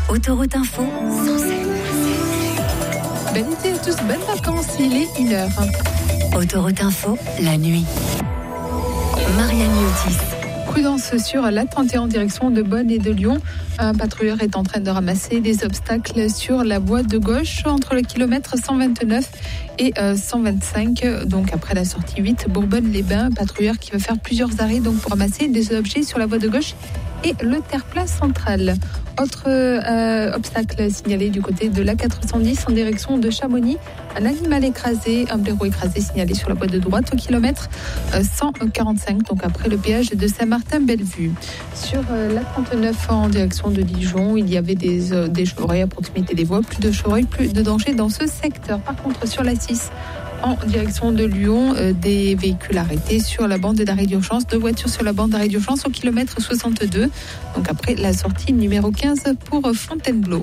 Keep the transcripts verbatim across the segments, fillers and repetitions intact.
Autoroute Info, cent sept. Belle été à tous, bonnes vacances, il est une heure. Autoroute Info, la nuit. Marianne Yotis. Prudence sur l'A trente et un en direction de Bonn et de Lyon. Un patrouilleur est en train de ramasser des obstacles sur la voie de gauche entre le kilomètre cent vingt-neuf et cent vingt-cinq. Donc après la sortie huit, Bourbonne-les-Bains, un patrouilleur qui va faire plusieurs arrêts donc pour ramasser des objets sur la voie de gauche et le terre-plat central. Autre euh, obstacle signalé du côté de l'A quatre cent dix en direction de Chamonix. Un animal écrasé, un blaireau écrasé signalé sur la voie de droite au kilomètre cent quarante-cinq, donc après le péage de Saint-Martin-Bellevue. Sur euh, l'A trente-neuf en direction de Dijon, il y avait des, euh, des chevreuils à proximité des voies. Plus de chevreuils, plus de danger dans ce secteur. Par contre, sur l'A six, en direction de Lyon, euh, des véhicules arrêtés sur la bande d'arrêt d'urgence, deux voitures sur la bande d'arrêt d'urgence au kilomètre soixante-deux, donc après la sortie numéro quinze pour Fontainebleau.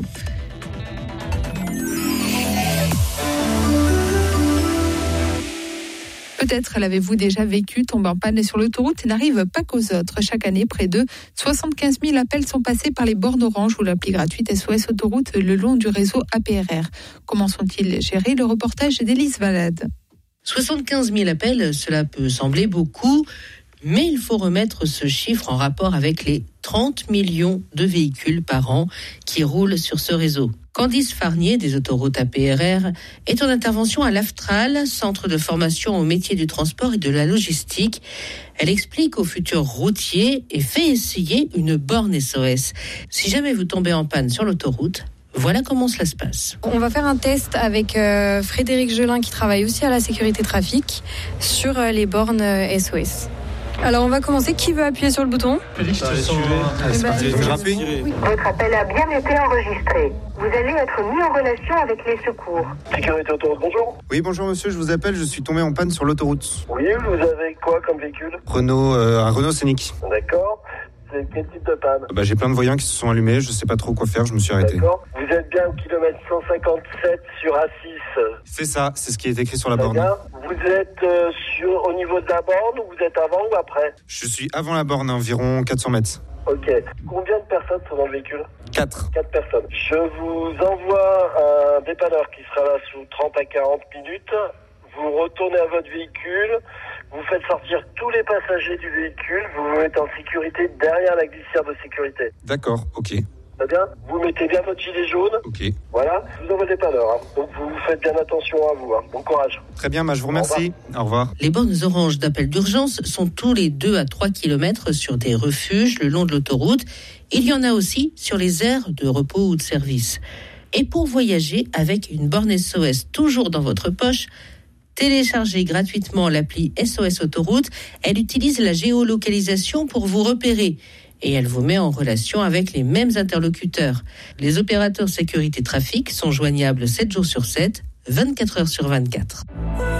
Peut-être l'avez-vous déjà vécu, tomber en panne sur l'autoroute et n'arrive pas qu'aux autres. Chaque année, près de soixante-quinze mille appels sont passés par les bornes Orange ou l'appli gratuite S O S Autoroute le long du réseau A P R R. Comment sont-ils gérés? Le reportage d'Élise Valade. soixante-quinze mille appels, cela peut sembler beaucoup, mais il faut remettre ce chiffre en rapport avec les trente millions de véhicules par an qui roulent sur ce réseau. Candice Farnier, des autoroutes A P R R, est en intervention à l'AFTRAL, centre de formation au métier du transport et de la logistique. Elle explique aux futurs routiers et fait essayer une borne S O S. Si jamais vous tombez en panne sur l'autoroute, voilà comment cela se passe. On va faire un test avec euh, Frédéric Gelin qui travaille aussi à la sécurité trafic sur euh, les bornes euh, S O S. Alors on va commencer. Qui veut appuyer sur le bouton? Félix, je te sens... Allez, c'est parti, vous grappez. Votre appel a bien été enregistré. Vous allez être mis en relation avec les secours. Sécurité autoroute, bonjour. Oui, bonjour monsieur, je vous appelle, je suis tombé en panne sur l'autoroute. Oui, vous avez quoi comme véhicule? Renault, euh, un Renault Scénic. D'accord. C'est quel type de panne? Bah, j'ai plein de voyants qui se sont allumés, je sais pas trop quoi faire, je me suis arrêté. D'accord. Vous êtes bien au kilomètre cent cinquante-sept sur A six. C'est ça, c'est ce qui est écrit sur la Très borne. bien. Vous êtes euh, sur, au niveau de la borne ou vous êtes avant ou après? Je suis avant la borne, environ quatre cents mètres. Ok. Combien de personnes sont dans le véhicule? quatre. Quatre personnes. Je vous envoie un dépanneur qui sera là sous trente à quarante minutes. Vous retournez à votre véhicule. Vous faites sortir tous les passagers du véhicule. Vous vous mettez en sécurité derrière la glissière de sécurité. D'accord, ok. Très bien. Vous mettez bien votre gilet jaune. Ok. Voilà. Je vous envoie des dépanneur. Hein. Donc vous faites bien attention à vous. Hein. Bon courage. Très bien, bah, je vous remercie. Au revoir. Au revoir. Les bornes orange d'appel d'urgence sont tous les deux à trois kilomètres sur des refuges le long de l'autoroute. Il y en a aussi sur les aires de repos ou de service. Et pour voyager avec une borne S O S toujours dans votre poche, téléchargez gratuitement l'appli S O S Autoroute. Elle utilise la géolocalisation pour vous repérer et elle vous met en relation avec les mêmes interlocuteurs. Les opérateurs sécurité trafic sont joignables sept jours sur sept, vingt-quatre heures sur vingt-quatre.